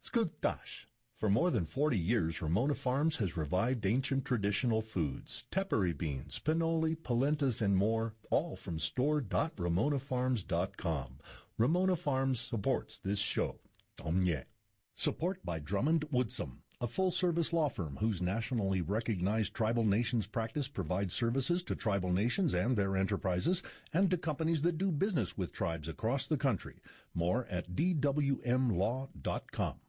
Skugtash. For more than 40 years, Ramona Farms has revived ancient traditional foods, tepary beans, pinoli, polentas, and more, all from store.ramonafarms.com. Ramona Farms supports this show. Omnie. Support by Drummond Woodsum, a full-service law firm whose nationally recognized tribal nations practice provides services to tribal nations and their enterprises and to companies that do business with tribes across the country. More at dwmlaw.com.